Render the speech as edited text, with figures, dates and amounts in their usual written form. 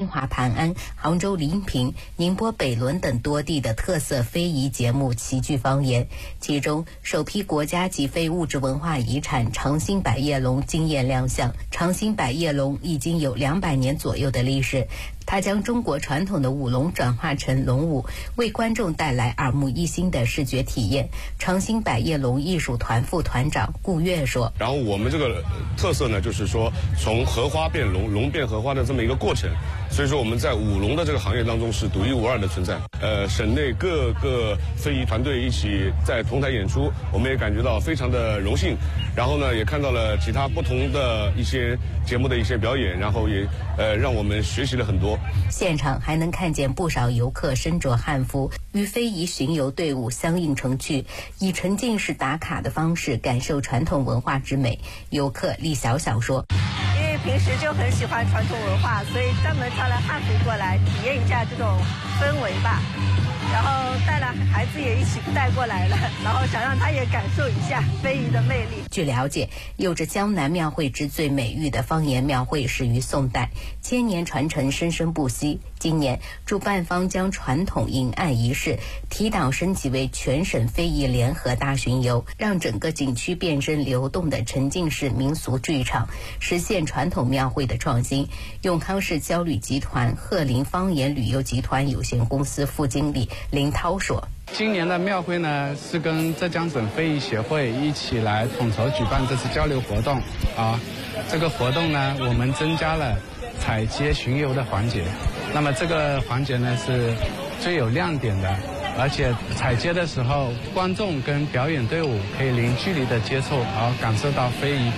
清华磐安、杭州临平、宁波北仑等多地的特色非遗节目齐聚方言。其中，首批国家级非物质文化遗产长兴百叶龙惊艳亮相。长兴百叶龙已经有200年左右的历史，它将中国传统的舞龙转化成龙舞，为观众带来耳目一新的视觉体验。长兴百叶龙艺术团副团长顾月说：“ 然后我们这个特色呢，就是说从荷花变龙，龙变荷花的这么一个过程。所以说我们在舞龙的这个行业当中是独一无二的存在。省内各个非遗团队一起在同台演出，我们也感觉到非常的荣幸。然后呢，也看到了其他不同的一些节目的一些表演，然后也让我们学习了很多。 现场还能看见不少游客身着汉服，与非遗巡游队伍相映成趣，以沉浸式打卡的方式感受传统文化之美。游客李小小说：“ 因为平时就很喜欢传统文化，所以专门穿了汉服过来体验一下这种氛围吧。然后带了孩子也一起带过来了，然后想让他也感受一下非遗的魅力。” 据了解，有着江南庙会之最美誉的方言庙会始于宋代，千年传承生生不息。今年主办方将传统迎爱仪式提档升级为全省非遗联合大巡游，让整个景区变身流动的沉浸式民俗剧场，实现传统庙会的创新。永康市交旅集团鹤林方言旅游集团有限公司副经理林涛说：“ 今年的庙会呢，是跟浙江省非遗协会一起来统筹举办这次交流活动啊。这个活动呢，我们增加了采街巡游的环节。那么这个环节呢是最有亮点的，而且采街的时候，观众跟表演队伍可以零距离的接触，感受到非遗